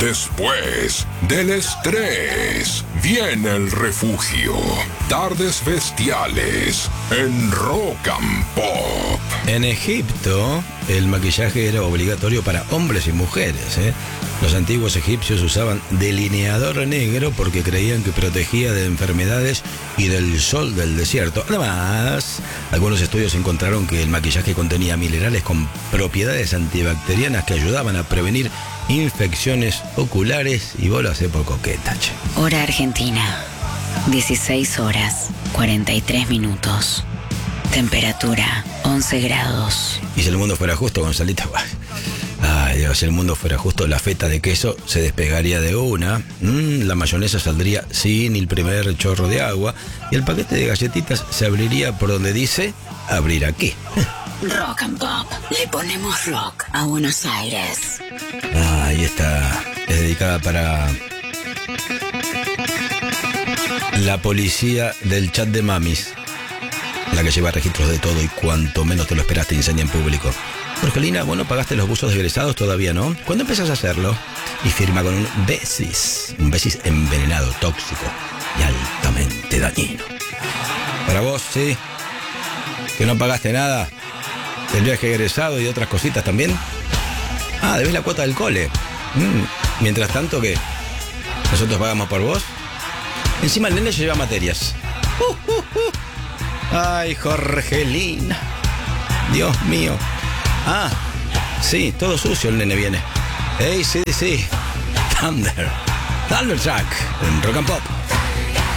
Después del estrés, viene el refugio. Tardes bestiales en Rock and Pop. En Egipto, el maquillaje era obligatorio para hombres y mujeres, ¿eh? Los antiguos egipcios usaban delineador negro porque creían que protegía de enfermedades y del sol del desierto. Además, algunos estudios encontraron que el maquillaje contenía minerales con propiedades antibacterianas que ayudaban a prevenir infecciones oculares, y vos lo hacés por coqueta, che. Hora Argentina, 16 horas, 43 minutos. Temperatura, 11 grados. Y si el mundo fuera justo, Gonzalita, ay Dios, si el mundo fuera justo, la feta de queso se despegaría de una, la mayonesa saldría sin el primer chorro de agua, y el paquete de galletitas se abriría por donde dice abrir aquí. Rock and Pop, le ponemos rock a Buenos Aires. Ahí está, es dedicada para la policía del chat de mamis, la que lleva registros de todo y cuanto menos te lo esperas te enseña en público. Jorgelina, ¿vos no pagaste los buzos de egresados todavía, no? ¿Cuándo empezás a hacerlo? Y firma con un besis envenenado, tóxico y altamente dañino. Para vos, sí, que no pagaste nada del viaje egresado y de otras cositas también. Ah, debes la cuota del cole. Mientras tanto, ¿qué? ¿Nosotros pagamos por vos? Encima el nene lleva materias. Ay, Jorgelina. Dios mío. Ah, sí, todo sucio el nene viene. Hey, sí. Thunderstruck en Rock and Pop.